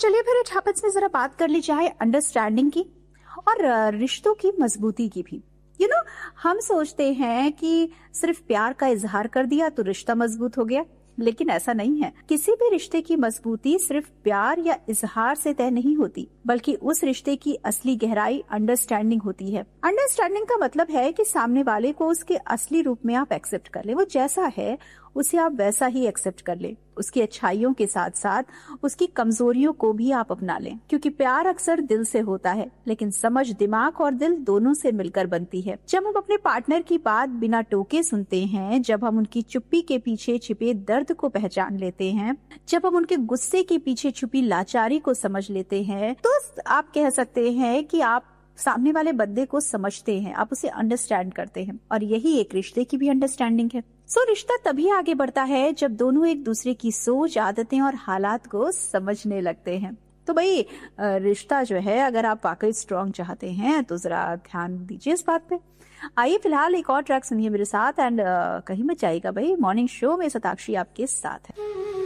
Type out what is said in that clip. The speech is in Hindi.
चलिए फिर इट हैपेंस में जरा बात कर ली जाए अंडरस्टैंडिंग की और रिश्तों की मजबूती की भी। हम सोचते हैं कि सिर्फ प्यार का इजहार कर दिया तो रिश्ता मजबूत हो गया, लेकिन ऐसा नहीं है। किसी भी रिश्ते की मजबूती सिर्फ प्यार या इजहार से तय नहीं होती, बल्कि उस रिश्ते की असली गहराई अंडरस्टैंडिंग होती है। अंडरस्टैंडिंग का मतलब है कि सामने वाले को उसके असली रूप में आप एक्सेप्ट कर ले, वो जैसा है उसे आप वैसा ही एक्सेप्ट कर ले, उसकी अच्छाइयों के साथ साथ उसकी कमजोरियों को भी आप अपना लें। क्योंकि प्यार अक्सर दिल से होता है, लेकिन समझ दिमाग और दिल दोनों से मिलकर बनती है। जब हम अपने पार्टनर की बात बिना टोके सुनते हैं, जब हम उनकी चुप्पी के पीछे छिपे दर्द को पहचान लेते हैं, जब हम उनके गुस्से के पीछे छुपी लाचारी को समझ लेते हैं, तो आप कह सकते हैं कि आप सामने वाले बंदे को समझते हैं, आप उसे अंडरस्टैंड करते हैं। और यही एक रिश्ते की भी अंडरस्टैंडिंग है। रिश्ता तभी आगे बढ़ता है जब दोनों एक दूसरे की सोच, आदतें और हालात को समझने लगते हैं। तो भाई रिश्ता जो है, अगर आप वाकई स्ट्रॉन्ग चाहते हैं तो जरा ध्यान दीजिए इस बात पे। आइए फिलहाल एक और ट्रैक सुनिए मेरे साथ एंड कहीं मत जाइएगा भाई। मॉर्निंग शो में सताक्षी आपके साथ है।